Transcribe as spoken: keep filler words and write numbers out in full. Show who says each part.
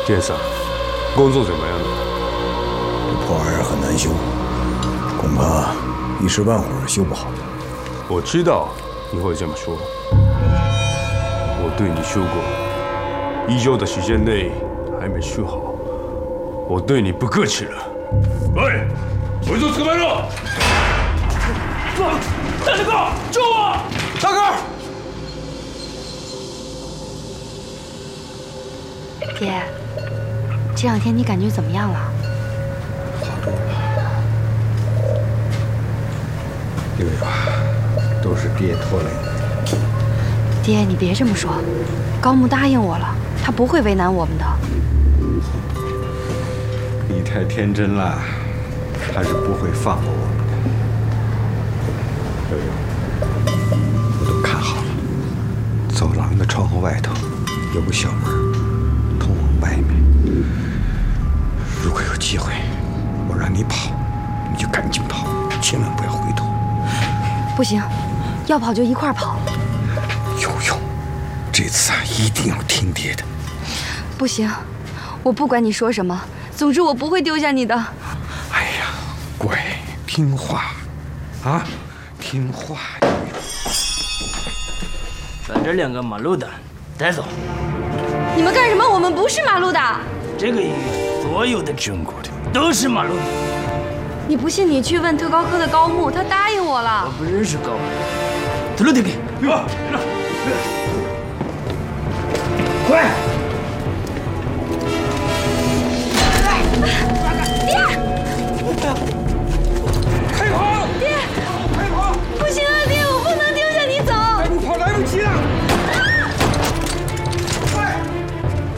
Speaker 1: 店长，工作怎么样了？
Speaker 2: 这破玩意儿很难修，恐怕一时半会儿修不好。
Speaker 1: 我知道你会这么说。我对你说过，一周的时间内还没修好，我对你不客气了。喂，我就捕まえろ！大哥，救我！大哥！
Speaker 3: 爹，这两天你感觉怎么样了？
Speaker 2: 好多了。六月，都是爹拖累的。
Speaker 3: 爹，你别这么说，高木答应我了，他不会为难我们的。
Speaker 2: 你太天真了，他是不会放过我们的。六月，我都看好了，走廊的窗户外头有个小门，通往外面。如果有机会，我让你跑，你就赶紧跑，千万不要回头。
Speaker 3: 不行，要跑就一块儿跑。
Speaker 2: 有用，这次啊一定要听爹的。
Speaker 3: 不行，我不管你说什么，总之我不会丢下你的。
Speaker 2: 哎呀，乖，听话，啊，听话。
Speaker 4: 把这两个马路的带走。
Speaker 3: 你们干什么？我们不是马路的。
Speaker 4: 这个医院所有的中国的都是马路的。
Speaker 3: 你不信，你去问特高科的高木，他答应我了。
Speaker 4: 我不认识高木。走路得给，快！